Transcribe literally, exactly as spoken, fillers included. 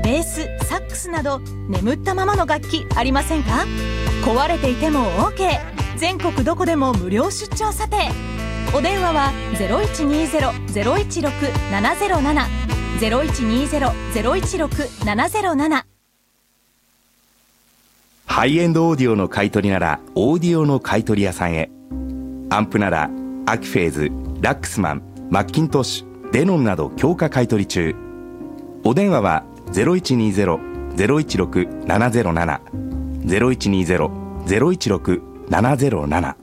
ベース、サックスなど眠ったままの楽器ありませんか？壊れていても OK、 全国どこでも無料出張査定。お電話は ゼロいちにゼロ ゼロいちろく ななゼロなな ゼロいちにゼロ ゼロいちろく ななゼロなな。 ハイエンドオーディオの買い取りならオーディオの買い取り屋さんへ。アンプならアキフェーズ、ラックスマン、マッキントッシュ、デノンなど強化買い取り中。お電話は ゼロいちにゼロ ゼロいちろく ななゼロなな ゼロいちにゼロ ゼロいちろく ななゼロなな。